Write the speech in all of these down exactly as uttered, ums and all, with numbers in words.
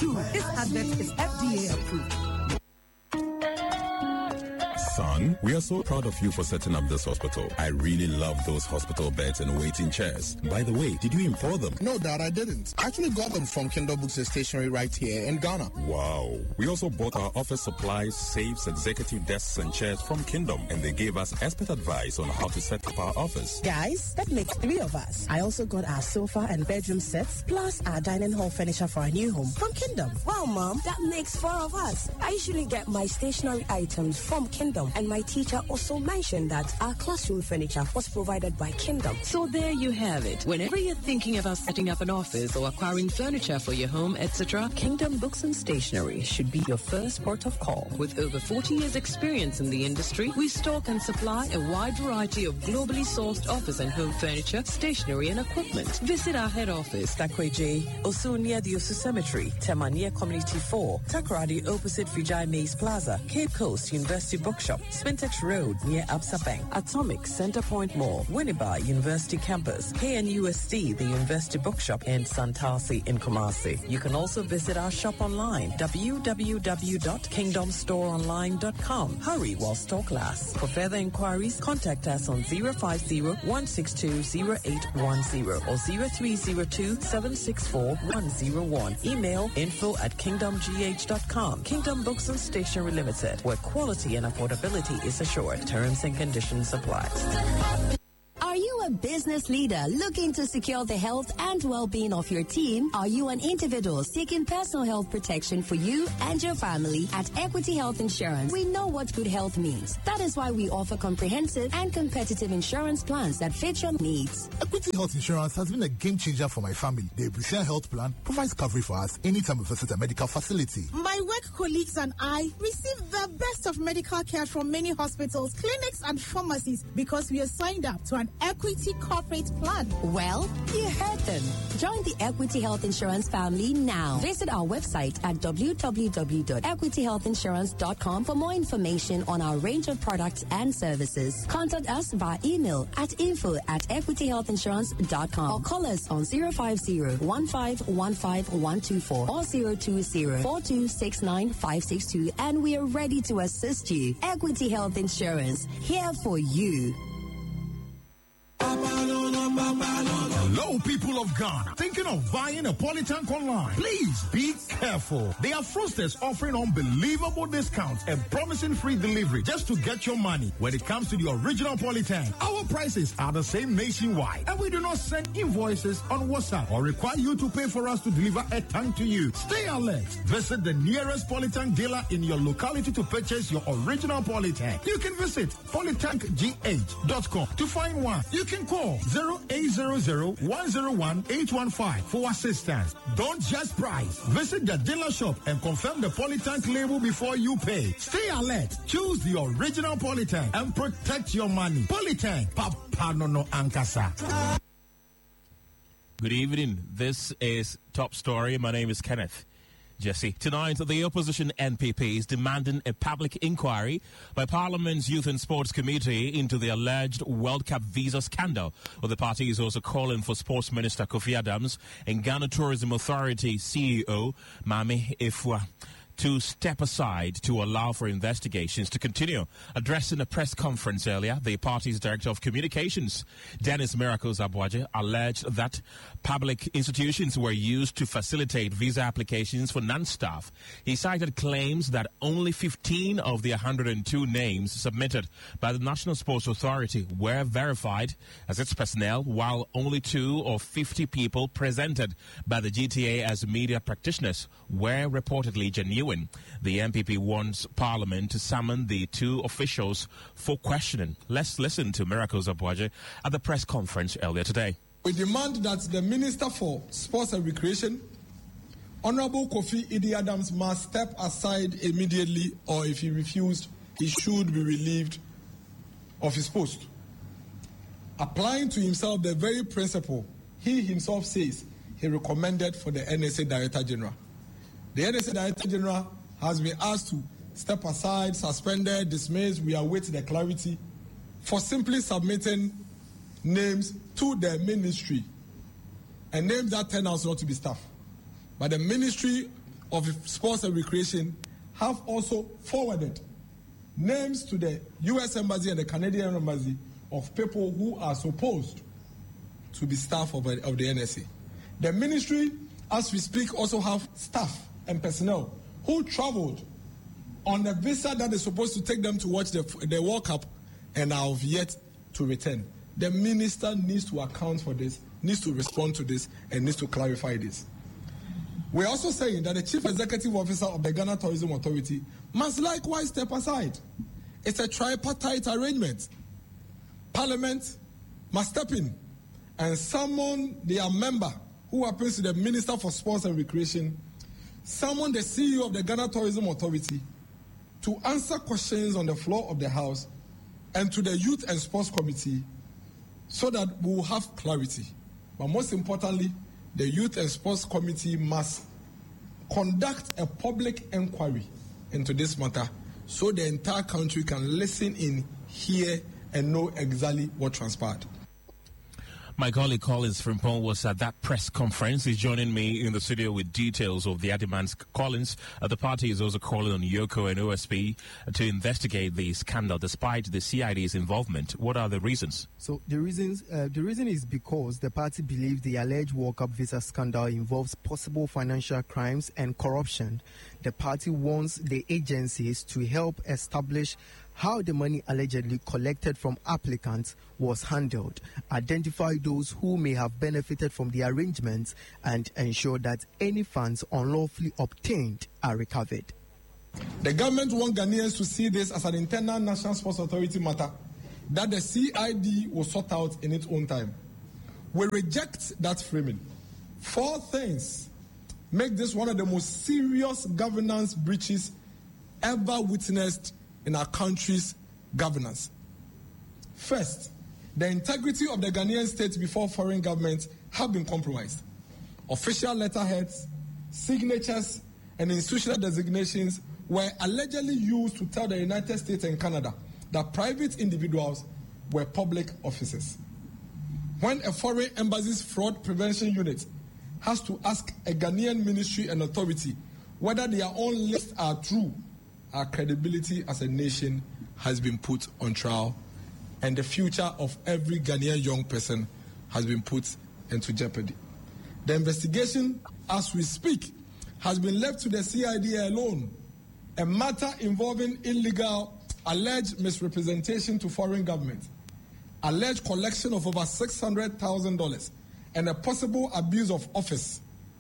Two, this advert is F D A approved. Son, we are so proud of you for setting up this hospital. I really love those hospital beds and waiting chairs. By the way, did you import them? No, Dad, I didn't. I actually got them from Kindle Books and Stationery right here in Ghana. Wow. We also bought our office supplies, safes, executive desks, and chairs from Kingdom, and they gave us expert advice on how to set up our office. Guys, that makes three of us. I also got our sofa and bedroom sets, plus our dining hall furniture for our new home from Kingdom. Wow, Mom, that makes four of us. I usually get my stationery items from Kingdom. And my teacher also mentioned that our classroom furniture was provided by Kingdom. So there you have it. Whenever you're thinking about setting up an office or acquiring furniture for your home, et cetera, Kingdom Books and Stationery should be your first port of call. With over forty years experience in the industry, we stock and supply a wide variety of globally sourced office and home furniture, stationery, and equipment. Visit our head office, Takweje, Osu near the Osu Cemetery, Tema near Community four, Takoradi opposite Vijay Mays Plaza, Cape Coast University Bookshop, Spintex Road near Absa Bank, Atomic Center Point Mall, Winneba University Campus, K N U S T, the University Bookshop, and Santasi in Kumasi. You can also visit our shop online, w w w dot kingdom store online dot com. Hurry while stock lasts. For further inquiries, contact us on zero five zero, one six two, zero eight one zero or zero three zero two, seven six four, one zero one. Email info at kingdom g h dot com. Kingdom Books and Stationery Limited, where quality and affordability is assured. Terms and conditions apply. Are you a business leader looking to secure the health and well-being of your team? Are you an individual seeking personal health protection for you and your family? At Equity Health Insurance, we know what good health means. That is why we offer comprehensive and competitive insurance plans that fit your needs. Equity Health Insurance has been a game changer for my family. The Ebusha Health Plan provides coverage for us anytime we visit a medical facility. My work colleagues and I receive the best of medical care from many hospitals, clinics, and pharmacies because we are signed up to an Equity corporate plan. Well, you heard them. Join the Equity Health Insurance family now. Visit our website at w w w dot equity health insurance dot com for more information on our range of products and services. Contact us via email at info at equity health insurance dot com or call us on zero five zero, one five one five one two four or zero two zero, four two six nine five six two, and we are ready to assist you. Equity Health Insurance, here for you. Hello, people of Ghana. Thinking of buying a polytank online? Please be careful. They are fraudsters offering unbelievable discounts and promising free delivery just to get your money. When it comes to the original polytank, our prices are the same nationwide, and we do not send invoices on WhatsApp or require you to pay for us to deliver a tank to you. Stay alert. Visit the nearest polytank dealer in your locality to purchase your original polytank. You can visit polytank g h dot com to find one. You can call zero eight zero zero, one zero one, eight one five for assistance. Don't just price. Visit the dealer shop and confirm the polytank label before you pay. Stay alert. Choose the original polytank and protect your money. Polytank, Papa Nono Ankasa. Good evening. This is Top Story. My name is Kenneth Jesse. Tonight, the opposition N P P is demanding a public inquiry by Parliament's Youth and Sports Committee into the alleged World Cup visa scandal. Well, the party is also calling for Sports Minister Kofi Adams and Ghana Tourism Authority C E O Mami Ifwa to step aside to allow for investigations to continue. Addressing a press conference earlier, the party's Director of Communications, Dennis Miracles Abuaje, alleged that public institutions were used to facilitate visa applications for non-staff. He cited claims that only fifteen of the one hundred two names submitted by the National Sports Authority were verified as its personnel, while only two of fifty people presented by the G T A as media practitioners were reportedly genuine. The N P P wants Parliament to summon the two officials for questioning. Let's listen to Miracles Abuaje at the press conference earlier today. We demand that the Minister for Sports and Recreation, Honorable Kofi Idi Adams, must step aside immediately, or if he refused, he should be relieved of his post. Applying to himself the very principle he himself says he recommended for the N S A Director General. The N S A Director General has been asked to step aside, suspended, dismissed. We await the clarity for simply submitting names to the ministry, and names that turn out not to be staff. But the ministry of Sports and Recreation have also forwarded names to the U S Embassy and the Canadian Embassy of people who are supposed to be staff of, of the N S A. The ministry, as we speak, also have staff and personnel who traveled on a visa that is supposed to take them to watch the, the World Cup and are yet to return. The minister needs to account for this, needs to respond to this, and needs to clarify this. We're also saying that the Chief Executive Officer of the Ghana Tourism Authority must likewise step aside. It's a tripartite arrangement. Parliament must step in and summon their member, who happens to be the Minister for Sports and Recreation, summon the C E O of the Ghana Tourism Authority to answer questions on the floor of the House and to the Youth and Sports Committee so that we will have clarity. But most importantly, the Youth and Sports Committee must conduct a public inquiry into this matter so the entire country can listen in, hear, and know exactly what transpired. My colleague Collins Frimpong was at that press conference. He's joining me in the studio with details of the demands. Collins, uh, the party is also calling on Yoko and O S P to investigate the scandal despite the C I D's involvement. What are the reasons? So the reasons, uh, the reason is because the party believes the alleged World Cup visa scandal involves possible financial crimes and corruption. The party wants the agencies to help establish how the money allegedly collected from applicants was handled, identify those who may have benefited from the arrangements, and ensure that any funds unlawfully obtained are recovered. The government wants Ghanaians to see this as an internal National Sports Authority matter that the C I D will sort out in its own time. We reject that framing. Four things make this one of the most serious governance breaches ever witnessed in our country's governance. First, the integrity of the Ghanaian state before foreign governments have been compromised. Official letterheads, signatures, and institutional designations were allegedly used to tell the United States and Canada that private individuals were public officers. When a foreign embassy's fraud prevention unit has to ask a Ghanaian ministry and authority whether their own lists are true, our credibility as a nation has been put on trial, and the future of every Ghanaian young person has been put into jeopardy. The investigation, as we speak, has been left to the C I D alone, a matter involving illegal, alleged misrepresentation to foreign governments, alleged collection of over six hundred thousand dollars, and a possible abuse of office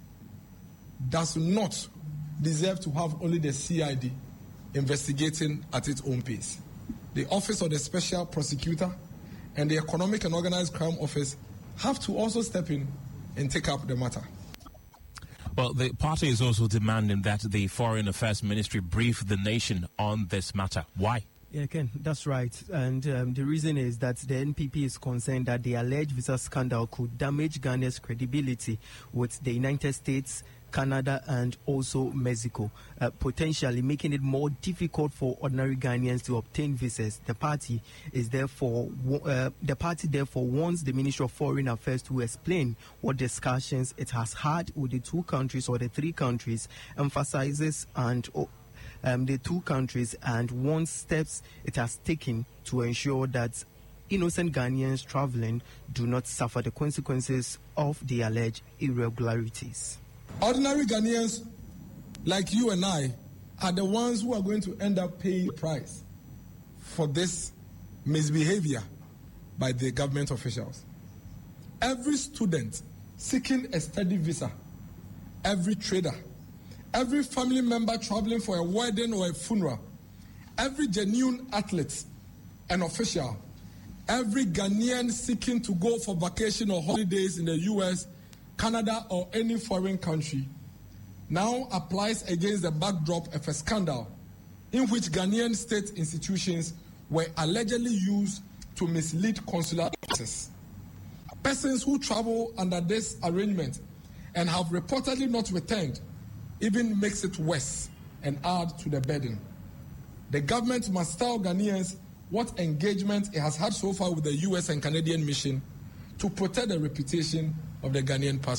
does not deserve to have only the C I D investigating at its own pace. The Office of the Special Prosecutor and the Economic and Organized Crime Office have to also step in and take up the matter. Well, the party is also demanding that the Foreign Affairs Ministry brief the nation on this matter. Why? Yeah, Ken, that's right. And um, the reason is that the N P P is concerned that the alleged visa scandal could damage Ghana's credibility with the United States, Canada, and also Mexico, uh, potentially making it more difficult for ordinary Ghanaians to obtain visas. The party is therefore uh, the party therefore wants the Ministry of Foreign Affairs to explain what discussions it has had with the two countries or the three countries, emphasizes and um, the two countries, and what steps it has taken to ensure that innocent Ghanaians traveling do not suffer the consequences of the alleged irregularities. Ordinary Ghanaians like you and I are the ones who are going to end up paying the price for this misbehavior by the government officials. Every student seeking a study visa, every trader, every family member traveling for a wedding or a funeral, every genuine athlete and official, every Ghanaian seeking to go for vacation or holidays in the U S, Canada, or any foreign country now applies against the backdrop of a scandal in which Ghanaian state institutions were allegedly used to mislead consular officers. Persons who travel under this arrangement and have reportedly not returned even makes it worse and add to the burden. The government must tell Ghanaians what engagement it has had so far with the U S and Canadian mission to protect the reputation of the Ghanaian passport.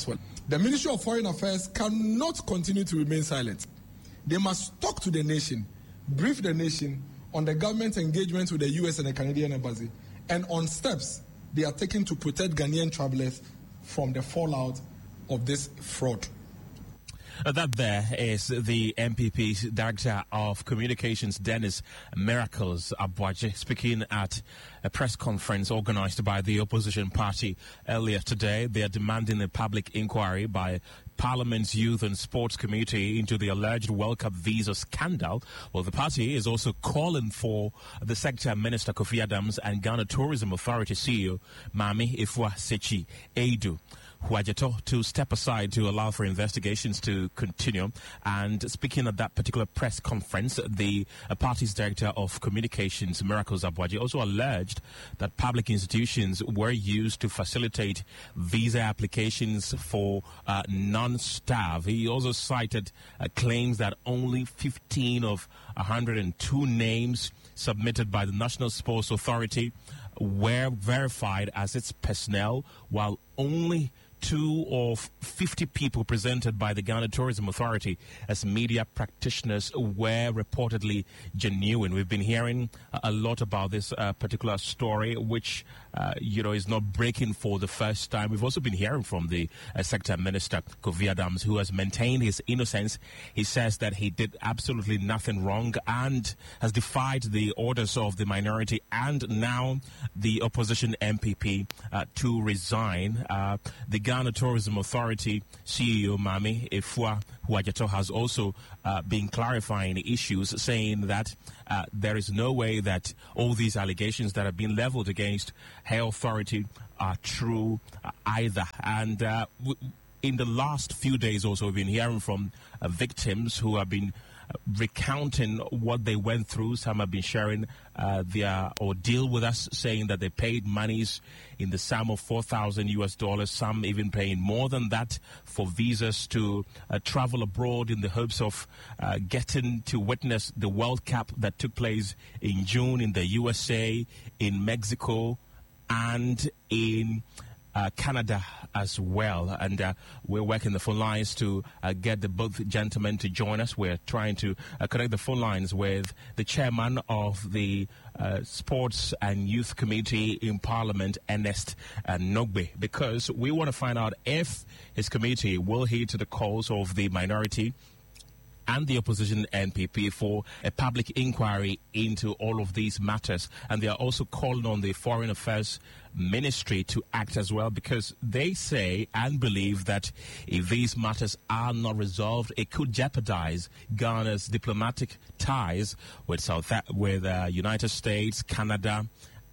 The Ministry of Foreign Affairs cannot continue to remain silent. They must talk to the nation, brief the nation on the government engagement with the U S and the Canadian Embassy, and on steps they are taking to protect Ghanaian travelers from the fallout of this fraud. Uh, that there is the M P P's Director of Communications, Dennis Miracles Aboagye, speaking at a press conference organized by the opposition party earlier today. They are demanding a public inquiry by Parliament's Youth and Sports Committee into the alleged World Cup visa scandal. Well, the party is also calling for the Secretary Minister Kofi Adams and Ghana Tourism Authority C E O Mami Ifua Sechi Eidu Huajeto to step aside to allow for investigations to continue. And speaking at that particular press conference, the uh, party's Director of Communications, Miracles Aboagye, also alleged that public institutions were used to facilitate visa applications for uh, non-staff. He also cited uh, claims that only fifteen of one hundred two names submitted by the National Sports Authority were verified as its personnel, while only two of fifty people presented by the Ghana Tourism Authority as media practitioners were reportedly genuine. We've been hearing a lot about this uh, particular story, which, uh, you know, is not breaking for the first time. We've also been hearing from the uh, Secretary Minister, Kofi Adams, who has maintained his innocence. He says that he did absolutely nothing wrong and has defied the orders of the minority and now the opposition M P P uh, to resign. Uh, the Ghana Tourism Authority C E O Mami Ifua Huajeto has also uh, been clarifying issues, saying that uh, there is no way that all these allegations that have been leveled against her authority are true uh, either. And uh, w- in the last few days also, we've been hearing from uh, victims who have been uh, recounting what they went through. Some have been sharing uh, their ordeal with us, saying that they paid monies in the sum of four thousand U S dollars, some even paying more than that for visas to uh, travel abroad in the hopes of uh, getting to witness the World Cup that took place in June in the U S A, in Mexico, and in Uh, Canada as well. And uh, we're working the phone lines to uh, get the both gentlemen to join us. We're trying to uh, connect the phone lines with the chairman of the uh, Sports and Youth Committee in Parliament, Ernest uh, Nogbe, because we want to find out if his committee will heed to the calls of the minority and the opposition N P P for a public inquiry into all of these matters. And they are also calling on the Foreign Affairs Ministry to act as well, because they say and believe that if these matters are not resolved, it could jeopardize Ghana's diplomatic ties with South with uh, United States, Canada,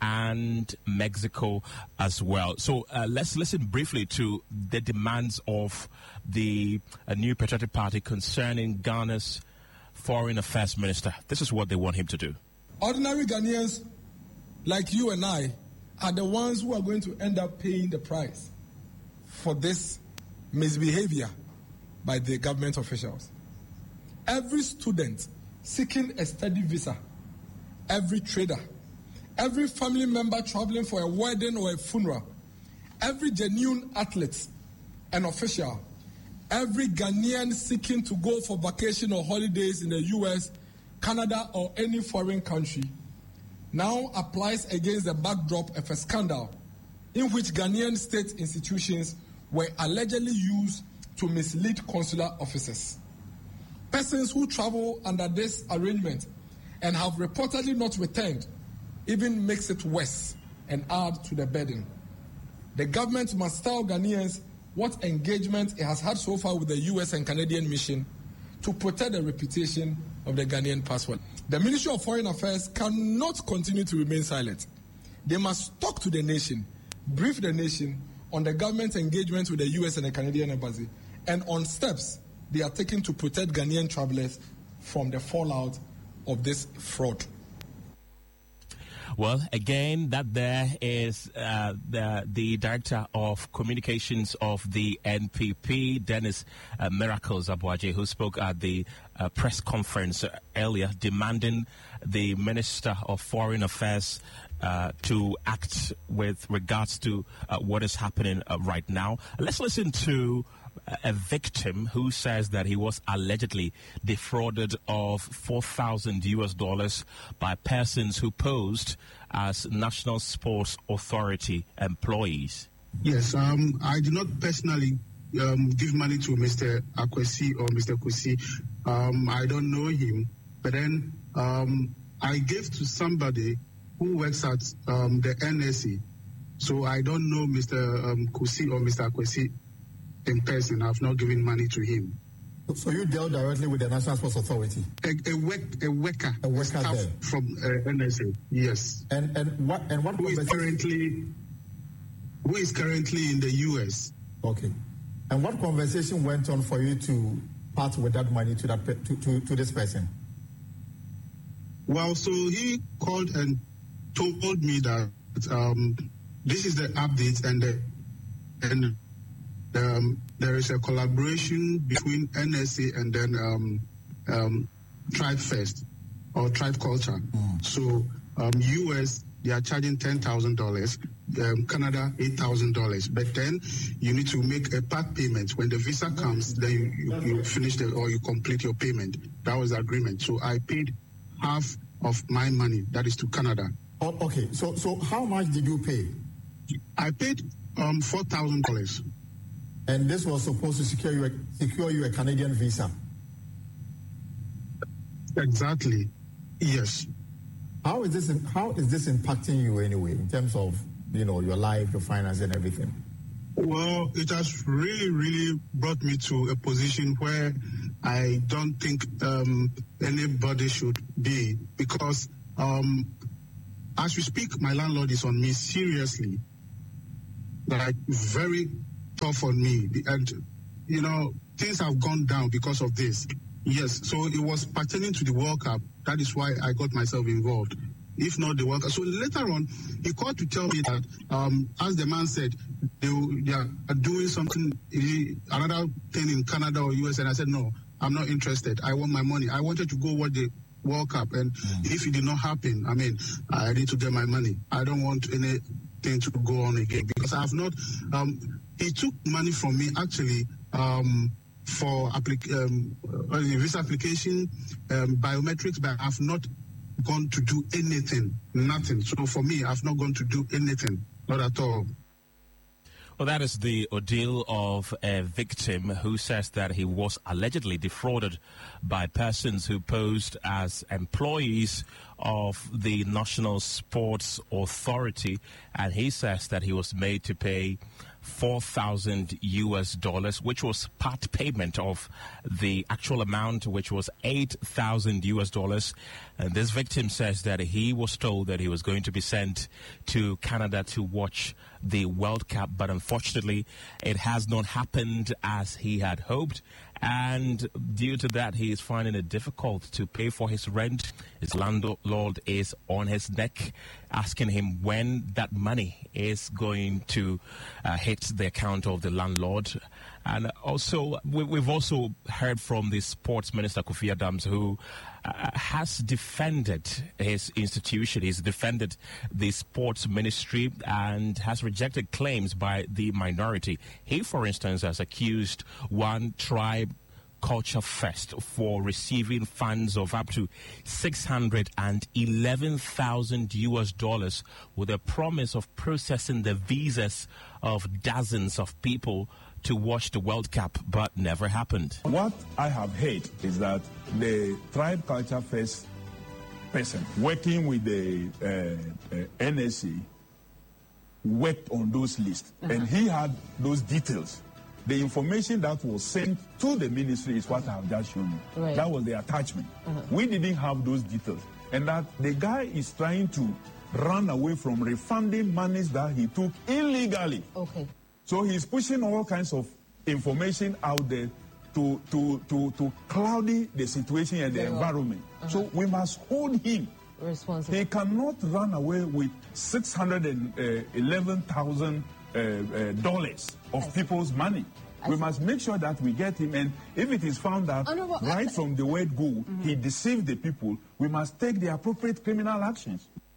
and Mexico as well. So uh, let's listen briefly to the demands of the uh, New Patriotic Party concerning Ghana's Foreign Affairs Minister. This is what they want him to do. Ordinary Ghanaians like you and I are the ones who are going to end up paying the price for this misbehavior by the government officials. Every student seeking a study visa, every trader, every family member traveling for a wedding or a funeral, every genuine athlete and official, every Ghanaian seeking to go for vacation or holidays in the U S, Canada, or any foreign country now applies against the backdrop of a scandal in which Ghanaian state institutions were allegedly used to mislead consular officers. Persons who travel under this arrangement and have reportedly not returned even makes it worse and add to the burden. The government must tell Ghanaians what engagement it has had so far with the U S and Canadian mission to protect the reputation of the Ghanaian passport. The Ministry of Foreign Affairs cannot continue to remain silent. They must talk to the nation, brief the nation on the government's engagement with the U S and the Canadian Embassy, and on steps they are taking to protect Ghanaian travelers from the fallout of this fraud. Well, again, that there is uh, the, the Director of Communications of the N P P, Dennis uh, Miracles Aboagye, who spoke at the uh, press conference earlier, demanding the Minister of Foreign Affairs uh, to act with regards to uh, what is happening uh, right now. Let's listen to a victim who says that he was allegedly defrauded of four thousand U S dollars by persons who posed as National Sports Authority employees. Yes, um, I do not personally um, give money to Mister Akwesi or Mister Kusi. Um, I don't know him, but then um, I gave to somebody who works at um, the N S A. So I don't know Mister Um, Kusi or Mister Akwesi in person. I've not given money to him. So you dealt directly with the National Sports Authority? A, a, work, a worker, a worker staff there. From uh, N S A. Yes. And and what and what who is currently who is currently in the U S. Okay. And what conversation went on for you to part with that money to that to, to, to this person? Well, so he called and told me that um, this is the update, and the, and um, there is a collaboration between N S A and then um, um, Tribe Fest or Tribe Culture. Mm. So um, U S, they are charging ten thousand dollars. Um, Canada, eight thousand dollars. But then you need to make a part payment. When the visa comes, then you, you, you finish the, or you complete your payment. That was the agreement. So I paid half of my money, that is to Canada. Oh, okay. So so how much did you pay? I paid um, four thousand dollars. And this was supposed to secure you a, secure you a Canadian visa? Exactly. Yes. How is this how is this impacting you anyway in terms of, you know, your life, your finance and everything? Well, it has really, really brought me to a position where I don't think um, anybody should be, because um, as we speak, my landlord is on me seriously, like very tough on me. And, you know, things have gone down because of this. Yes, so it was pertaining to the World Cup. That is why I got myself involved. If not the World Cup. So later on, he called to tell me that, um, as the man said, they, they are doing something, another thing in Canada or U S, and I said, no, I'm not interested. I want my money. I wanted to go watch the World Cup, and mm. if it did not happen, I mean, I need to get my money. I don't want anything to go on again, because I have not, um, he took money from me, actually, um, for applic- um, uh, visa application, um, biometrics, but I have not gone to do anything, nothing. So for me, I've not gone to do anything, not at all. Well, that is the ordeal of a victim who says that he was allegedly defrauded by persons who posed as employees of the National Sports Authority, and he says that he was made to pay four thousand U S dollars, which was part payment of the actual amount, which was eight thousand U S dollars. And this victim says that he was told that he was going to be sent to Canada to watch the World Cup, but unfortunately it has not happened as he had hoped. And due to that, he is finding it difficult to pay for his rent. His landlord is on his neck, asking him when that money is going to uh, hit the account of the landlord. And also, we, we've also heard from the Sports Minister, Kofi Adams, who uh, has defended his institution. He's defended the Sports Ministry and has rejected claims by the minority. He, for instance, has accused one tribe, Culture Fest, for receiving funds of up to six hundred eleven thousand U S dollars with a promise of processing the visas of dozens of people to watch the World Cup, but never happened. What I have heard is that the Tribe Culture Fest person working with the uh, uh, N S A worked on those lists, uh-huh. and he had those details. The information that was sent to the ministry is what I have just shown you. Right. That was the attachment. Uh-huh. We didn't have those details. And that the guy is trying to run away from refunding monies that he took illegally. Okay. So he's pushing all kinds of information out there to, to, to, to cloudy the situation and the Very environment. Well. Uh-huh. So we must hold him responsible. He cannot run away with six hundred eleven thousand uh, uh, dollars of people's money. We must make sure that we get him, and if it is found that oh, no, well, right I, from the word go, mm-hmm. he deceived the people, we must take the appropriate criminal actions.